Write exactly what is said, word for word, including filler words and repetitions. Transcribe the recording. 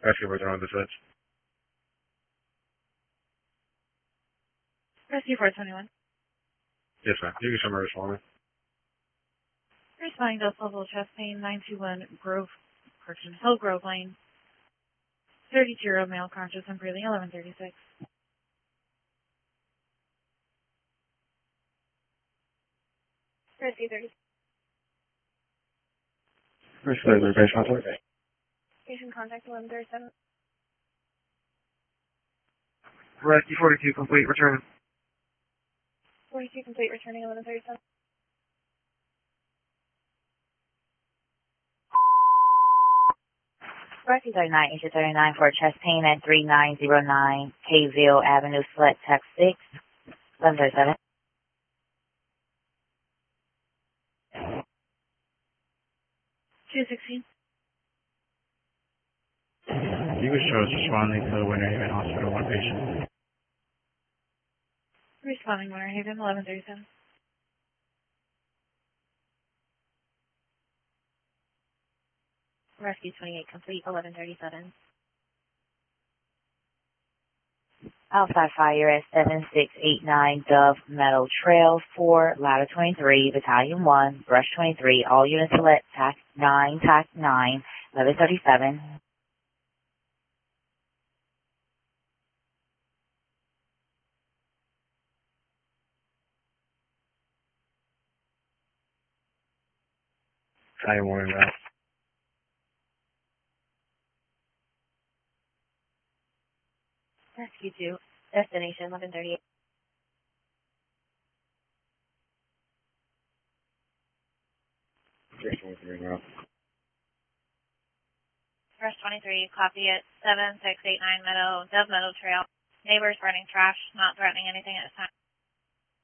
Rescue four twenty-one, this is. Rescue four twenty-one. Yes, ma'am. You can summarize for me. Responding dose level chest pain, nine two one Grove, correction, Hillgrove Lane. thirty-two-year-old male conscious and breathing, eleven thirty-six. Rescue thirty. Rescue thirty, patient contact. Patient contact eleven thirty-seven. Rescue forty-two, complete, returning. forty-two complete, returning eleven thirty-seven. Rescue thirty-nine, issue thirty-nine for chest pain at three nine zero nine Kayville Avenue, select text six, eleven thirty-seven. two sixteen. You can show us responding to Winter Haven Hospital, one patient. Responding Winter Haven, eleven thirty-seven. Rescue twenty-eight complete, eleven thirty-seven. Outside fire at seven six eight nine Dove Meadow Trail four, ladder twenty-three, battalion one, brush twenty-three, all units select T A C nine, T A C nine, eleven thirty-seven. How you warning that? Rescue two, destination eleven thirty-eight. Brush twenty-three now. Brush twenty-three, copy at seven six eight nine Meadow, Dove Meadow Trail. Neighbors burning trash, not threatening anything at this time.